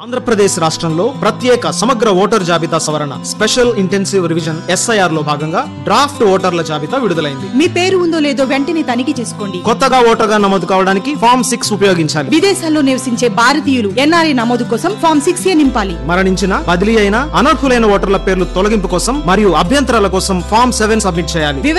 ఆంధ్రప్రదేశ్ రాష్ట్రంలో ప్రత్యేక సమగ్ర ఓటర్ జాబితా సవరణ స్పెషల్ ఇంటెన్సివ్ రివిజన్ ఎస్ఐఆర్ లో భాగంగా డ్రాఫ్ట్ ఓటర్ల జాబితా విడుదలైంది. మీ పేరు ఉందో లేదో వెంటనే తనిఖీ చేసుకోండి. కొత్తగా ఓటర్గా నమోదు కావడానికి ఫామ్ 6 ఉపయోగించాలి. విదేశాల్లో నివసించే భారతీయులు ఎన్ఆర్ఐ నమోదు కోసం ఫామ్ 6A నింపాలి. మరణించిన, బదిలీ అయిన, అనర్హులైన ఓటర్ల పేర్లు తొలగింపు కోసం మరియు అభ్యంతరాల కోసం ఫామ్ 7 సబ్మిట్ చేయాలి.